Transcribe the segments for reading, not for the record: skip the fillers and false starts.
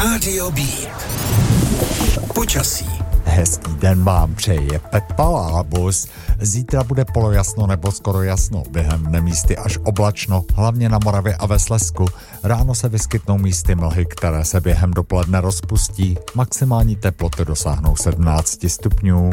Rádio Beat. Počasí. Hezký den vám přeje Pepa Lábus. Zítra bude polojasno nebo skoro jasno, během dne místy až oblačno, hlavně na Moravě a ve Slezsku. Ráno se vyskytnou místy mlhy, které se během dopoledne rozpustí. Maximální teploty dosáhnou 17 stupňů.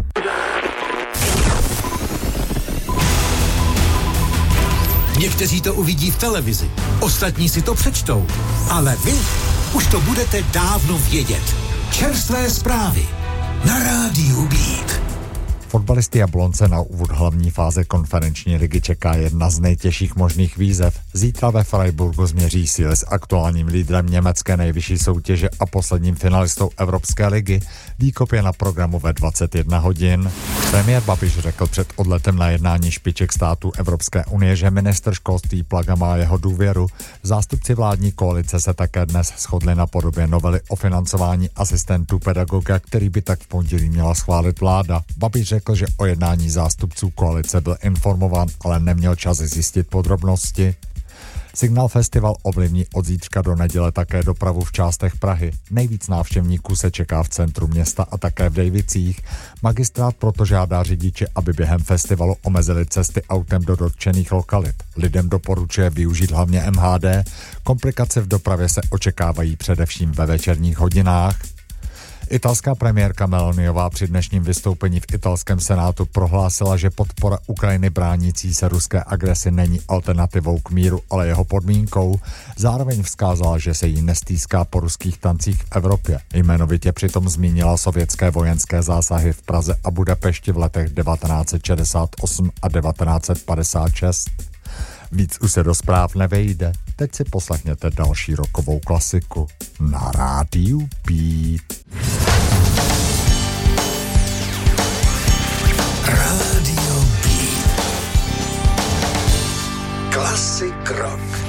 Někteří to uvidí v televizi, ostatní si to přečtou, ale vy už to budete dávno vědět. Čerstvé zprávy na Rádiu Beat. Fotbalisty Jablonce na úvod hlavní fáze konferenční ligy čeká jedna z nejtěžších možných výzev. Zítra ve Freiburgu změří síly s aktuálním lídrem německé nejvyšší soutěže a posledním finalistou Evropské ligy. Výkop je na programu ve 21 hodin. Premiér Babiš řekl před odletem na jednání špiček států Evropské unie, že ministr školství Plaga má jeho důvěru. Zástupci vládní koalice se také dnes shodli na podobě novely o financování asistentů pedagoga, který by tak v pondělí měla schválit vláda. Babiš řekl, že o jednání zástupců koalice byl informován, ale neměl čas zjistit podrobnosti. Signál Festival ovlivní od zítřka do neděle také dopravu v částech Prahy. Nejvíc návštěvníků se čeká v centru města a také v Dejvicích. Magistrát proto žádá řidiče, aby během festivalu omezili cesty autem do dotčených lokalit. Lidem doporučuje využít hlavně MHD. Komplikace v dopravě se očekávají především ve večerních hodinách. Italská premiérka Meloniová při dnešním vystoupení v italském senátu prohlásila, že podpora Ukrajiny bránící se ruské agresi není alternativou k míru, ale jeho podmínkou. Zároveň vzkázala, že se jí nestýská po ruských tancích v Evropě. Jmenovitě přitom zmínila sovětské vojenské zásahy v Praze a Budapešti v letech 1968 a 1956. Víc už se do zpráv nevejde. Teď si poslechněte další rockovou klasiku na Rádiu Beat. Rádio Beat. Klasik rock.